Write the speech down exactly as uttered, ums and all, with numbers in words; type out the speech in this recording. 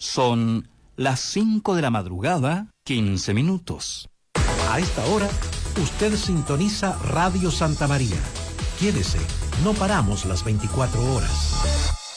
Son las cinco de la madrugada, quince minutos. A esta hora, usted sintoniza Radio Santa María. Quédese, no paramos las veinticuatro horas.